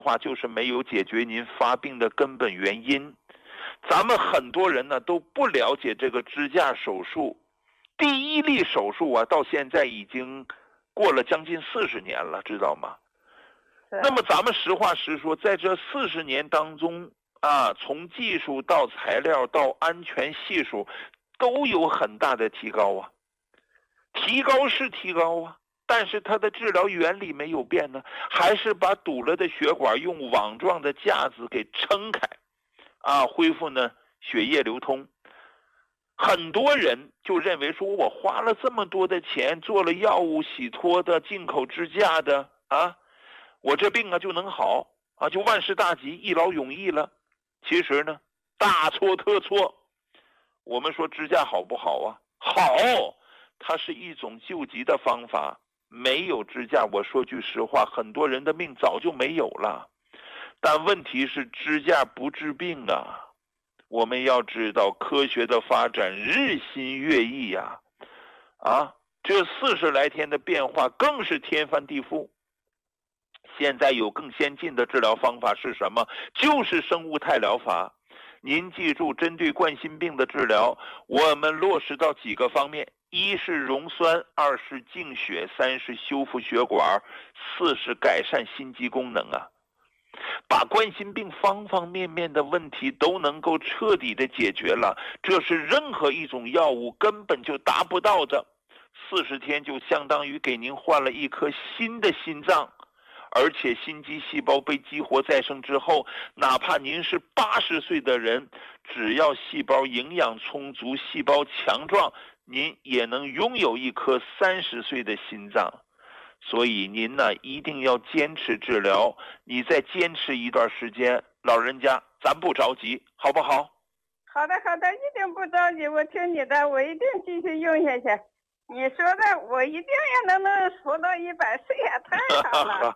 话就是没有解决您发病的根本原因。咱们很多人呢都不了解这个支架手术，第一例手术啊，到现在已经过了将近40年了，知道吗？那么咱们实话实说，在这40年当中啊，从技术到材料到安全系数，都有很大的提高啊。提高是提高啊，但是它的治疗原理没有变呢，还是把堵了的血管用网状的架子给撑开，啊，恢复呢血液流通。很多人就认为说，我花了这么多的钱做了药物洗脱的进口支架的啊，我这病啊就能好啊，就万事大吉，一劳永逸了。其实呢，大错特错。我们说支架好不好啊？好，它是一种救急的方法。没有支架，我说句实话，很多人的命早就没有了。但问题是支架不治病啊。我们要知道，科学的发展日新月异呀，这40来天的变化更是天翻地覆。现在有更先进的治疗方法是什么？就是生物态疗法。您记住，针对冠心病的治疗，我们落实到几个方面：一是溶栓，2是净血，3是修复血管，4是改善心肌功能啊。把冠心病方方面面的问题都能够彻底的解决了，这是任何一种药物根本就达不到的。40天就相当于给您换了一颗新的心脏，而且心肌细胞被激活再生之后，哪怕您是80岁的人，只要细胞营养充足，细胞强壮，您也能拥有一颗30岁的心脏。所以您呢一定要坚持治疗，你再坚持一段时间，老人家咱不着急，好不好？ 好的，一定不着急，我听你的，我一定继续用下去。你说的我一定也能活到100岁呀，太好了。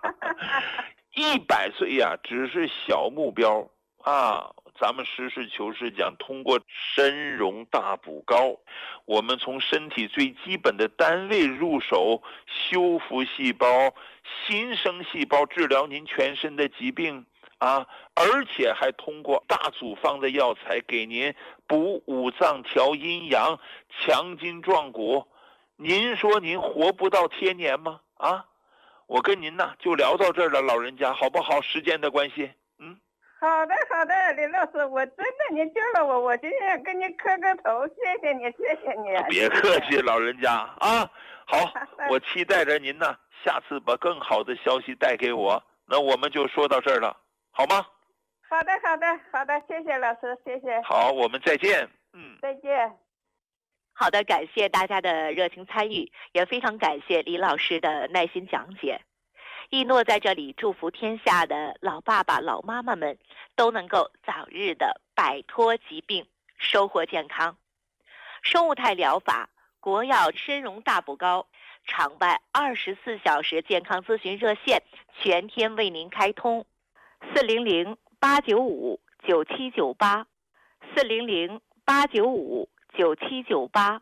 100岁呀，只是小目标啊。咱们实事求是讲，通过参茸大补膏，我们从身体最基本的单位入手，修复细胞、新生细胞，治疗您全身的疾病啊，而且还通过大组方的药材给您补五脏、调阴阳、强筋壮骨。您说您活不到天年吗？啊，我跟您呢就聊到这儿了，老人家，好不好？时间的关系， 好的，李老师，我真的您救了我，我今天跟您磕个头，谢谢你。 别客气，老人家啊。好，我期待着您呢，下次把更好的消息带给我。那我们就说到这儿了，好吗？ 好的，谢谢老师，谢谢。 好，我们再见。 再见。 好的，感谢大家的热情参与，也非常感谢李老师的耐心讲解。一诺在这里祝福天下的老爸爸老妈妈们都能够早日的摆脱疾病，收获健康。生物态疗法国药参茸大补膏场外24小时健康咨询热线全天为您开通，400-895-9798 400-895-9798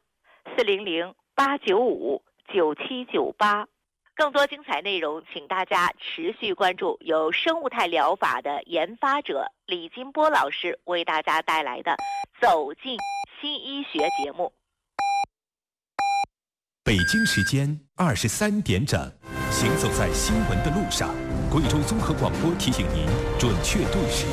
400-895-9798。更多精彩内容，请大家持续关注由生物态疗法的研发者李金波老师为大家带来的《走进新医学》节目。 北京时间23点整，行走在新闻的路上，贵州综合广播提醒您准确对时。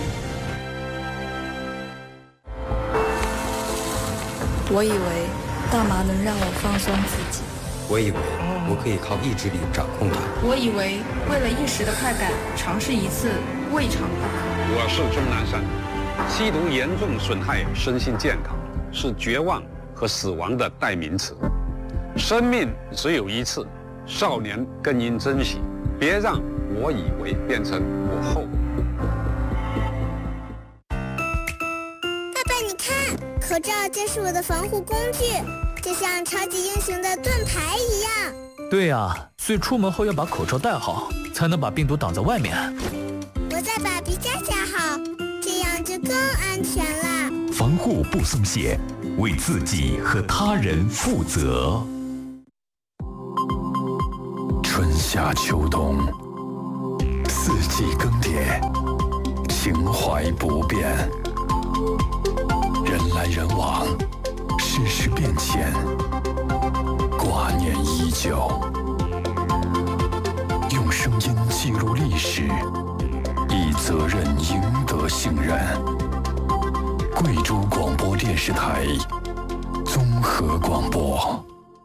我以为大麻能让我放松自己， 我以为我可以靠意志力掌控它， 我以为为了一时的快感，尝试一次未尝不可。 我是钟南山，吸毒严重损害身心健康，是绝望和死亡的代名词。生命只有一次，少年更应珍惜，别让我以为变成我后。 爸爸，你看，口罩就是我的防护工具，就像超级英雄的盾牌一样。 对呀，所以出门后要把口罩戴好，才能把病毒挡在外面。 我再把鼻夹夹好，这样就更安全了。 防护不松懈，为自己和他人负责。春夏秋冬，4 四季更迭，情怀不变。人来人往，世事变迁，挂念依旧。用声音记录历史，以责任赢得信任。贵州广播电视台综合广播。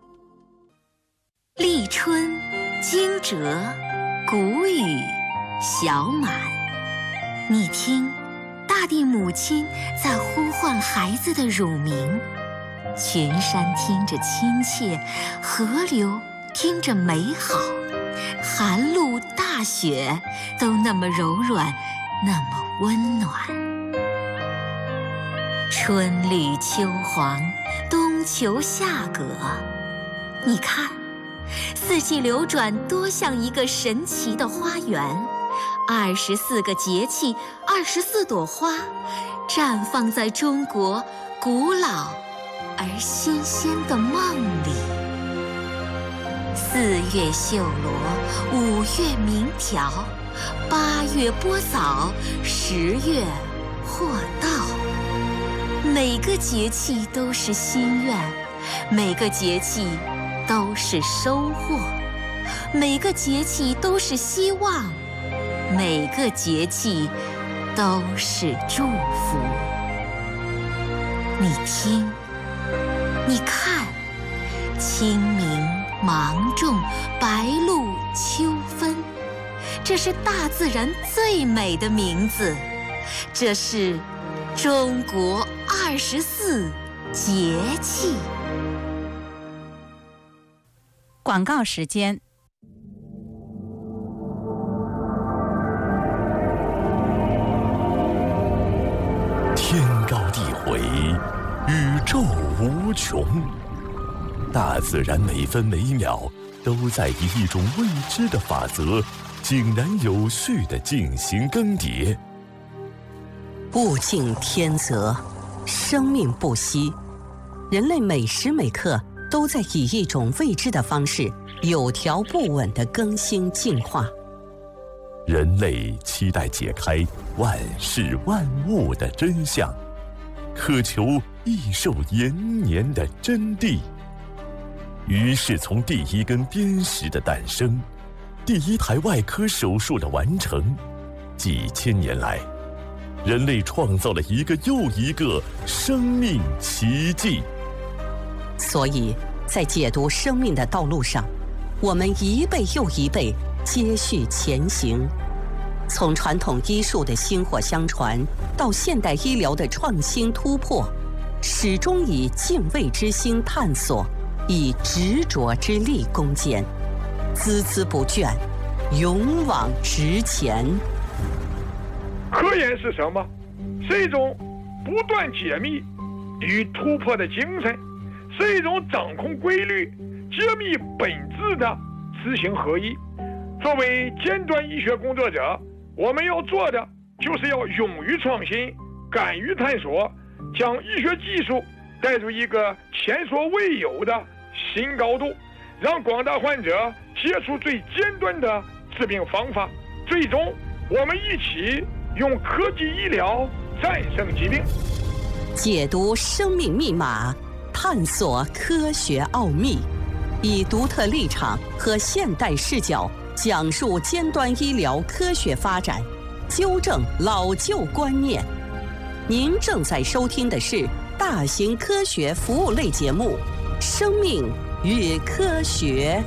立春，惊蛰，谷雨，小满。你听，大地母亲在呼唤孩子的乳名，群山听着亲切，河流听着美好，寒露大雪都那么柔软，那么温暖。春绿秋黄，冬秋夏葛。你看，四季流转多像一个神奇的花园，24个节气，24朵花，绽放在中国古老而新鲜的梦里。4月绣罗，5月鸣条，8月播枣，10月获稻。每个节气都是心愿，每个节气都是收获，每个节气都是希望，每个节气都是祝福。你听，你看，清明、芒种、白露、秋分，这是大自然最美的名字，这是中国24节气。 广告时间。 天高地回，宇宙无穷，大自然每分每秒都在以一种未知的法则，井然有序地进行更迭。 物竞天择，生命不息，人类每时每刻都在以一种未知的方式，有条不紊地更新进化。 人类期待解开万事万物的真相，渴求益寿延年的真谛。于是从第一根砭石的诞生，第一台外科手术的完成，几千年来，人类创造了一个又一个生命奇迹。 所以在解读生命的道路上，我们一辈又一辈接续前行，从传统医术的薪火相传到现代医疗的创新突破，始终以敬畏之心探索，以执着之力攻坚，孜孜不倦，勇往直前。 科研是什么？是一种不断解密与突破的精神，是一种掌控规律、揭秘本质的知行合一。作为尖端医学工作者，我们要做的就是要勇于创新，敢于探索，将医学技术带入一个前所未有的新高度，让广大患者接触最尖端的治病方法。最终，我们一起用科技医疗战胜疾病， 解读生命密码，探索科学奥秘，以独特立场和现代视角讲述尖端医疗科学发展，纠正老旧观念。您正在收听的是大型科学服务类节目《生命与科学》。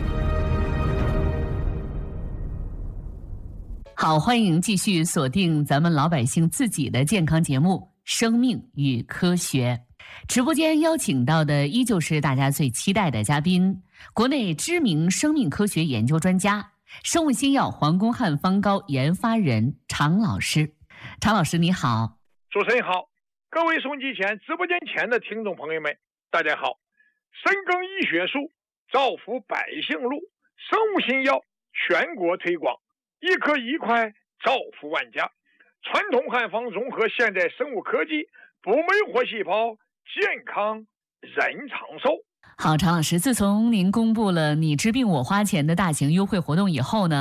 好，欢迎继续锁定咱们老百姓自己的健康节目《生命与科学》。直播间邀请到的依旧是大家最期待的嘉宾，国内知名生命科学研究专家、生物新药皇宫汉方膏研发人常老师。常老师你好。 主持人好，各位收音机前、直播间前的听众朋友们，大家好。深耕医学术，造福百姓路，生物新药全国推广，一颗一块造福万家。传统汉方融合现代生物科技，补酶活细胞，健康人长寿。 好，常老师，自从您公布了你治病我花钱的大型优惠活动以后呢，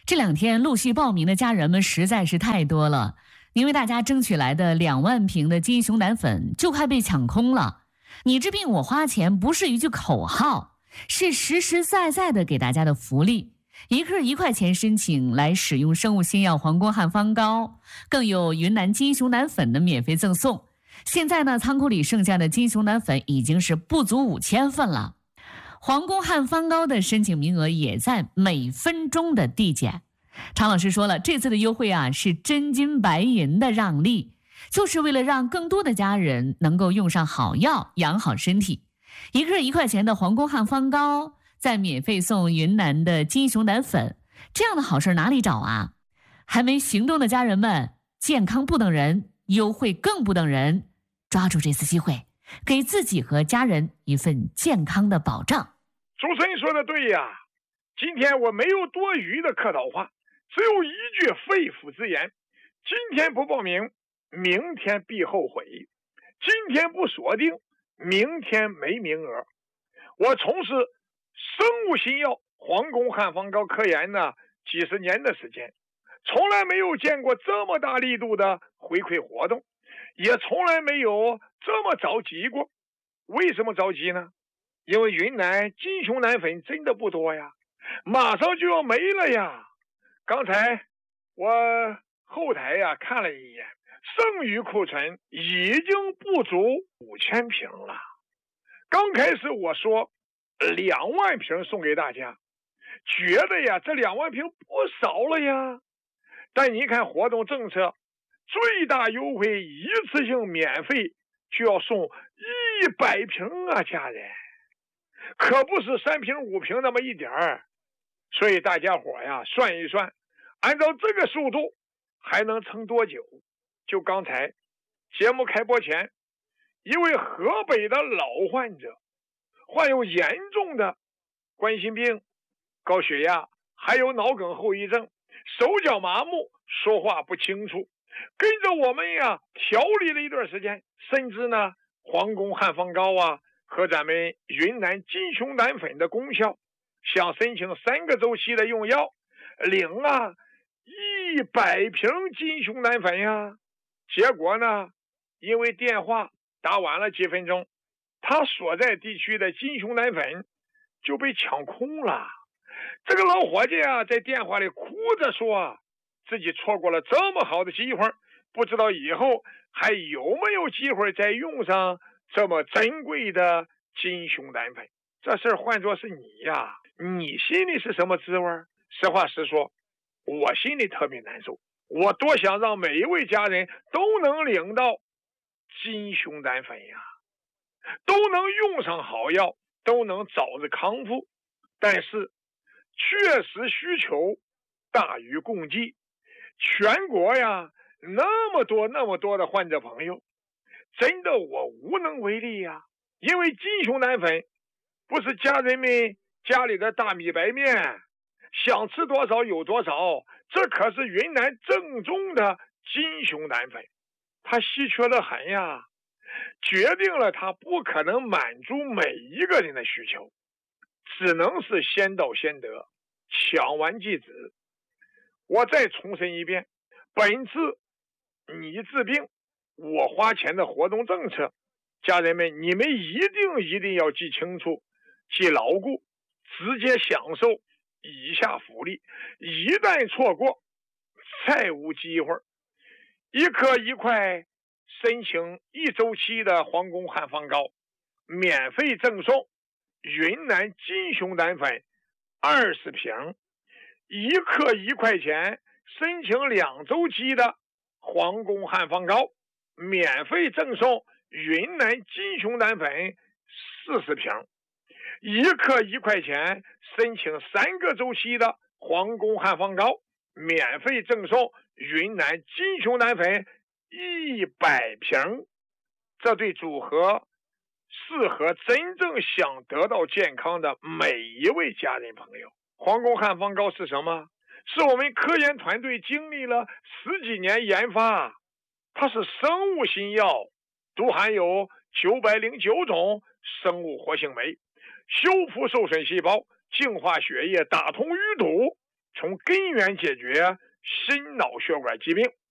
这2天陆续报名的家人们实在是太多了，您为大家争取来的2万瓶的金熊胆粉就快被抢空了。你治病我花钱不是一句口号，是实实在在的给大家的福利。1克1块钱申请来使用生物新药黄宫汉方膏，更有云南金熊胆粉的免费赠送。现在呢，仓库里剩下的金熊胆粉已经是不足5000份了。黄宫汉方膏的申请名额也在每分钟的递减。常老师说了，这次的优惠啊是真金白银的让利，就是为了让更多的家人能够用上好药，养好身体。1克1块钱的黄宫汉方膏，再免费送云南的金熊胆粉，这样的好事哪里找啊？还没行动的家人们，健康不等人，优惠更不等人，抓住这次机会，给自己和家人一份健康的保障。 主持人说的对呀，今天我没有多余的客套话，只有一句肺腑之言：今天不报名，明天必后悔；今天不锁定，明天没名额。我从事生物新药黄宫汉方膏科研呢几十年的时间，从来没有见过这么大力度的回馈活动，也从来没有这么着急过。为什么着急呢？因为云南金熊胆粉真的不多呀，马上就要没了呀。刚才我后台呀看了一眼，剩余库存已经不足5000瓶了。刚开始我说2万瓶送给大家，觉得呀这2万瓶不少了呀。但你看活动政策，最大优惠一次性免费就要送100瓶啊，家人，可不是3瓶5瓶那么一点儿。所以大家伙呀算一算，按照这个速度还能撑多久？就刚才节目开播前，一位河北的老患者，患有严重的冠心病、高血压，还有脑梗后遗症，手脚麻木，说话不清楚，跟着我们呀调理了一段时间，甚至呢黄宫汉方膏啊和咱们云南金熊胆粉的功效，想申请3个周期的用药，领啊100瓶金熊胆粉呀。结果呢，因为电话打晚了几分钟，他所在地区的金熊胆粉就被抢空了。这个老伙计啊在电话里哭着说，自己错过了这么好的机会，不知道以后还有没有机会再用上这么珍贵的金熊胆粉。这事儿换作是你呀，你心里是什么滋味？实话实说，我心里特别难受。我多想让每一位家人都能领到金熊胆粉呀，都能用上好药，都能早日康复。但是确实需求大于供给，全国呀那么多的患者朋友，真的我无能为力呀。因为金熊胆粉不是家人们家里的大米白面，想吃多少有多少，这可是云南正宗的金熊胆粉，它稀缺得很呀，决定了它不可能满足每一个人的需求，只能是先到先得，抢完即止。我再重申一遍，本次你治病我花钱的活动政策，家人们你们一定要记清楚，记牢固，直接享受以下福利。一旦错过，再无机会。1克1块申请1周期的黄宫汉方膏，免费赠送云南金熊胆粉20瓶。1克1块钱申请2周期的黄宫汉方膏，免费赠送云南金熊胆粉40瓶。1克1块钱申请3个周期的黄宫汉方膏，免费赠送云南金熊胆粉100瓶。这对组合适合真正想得到健康的每一位家人朋友。黄宫汉方膏是什么？是我们科研团队经历了10几年研发，它是生物新药，都含有909种生物活性酶，修复受损细胞，净化血液，打通淤堵， 从根源解决心脑血管疾病。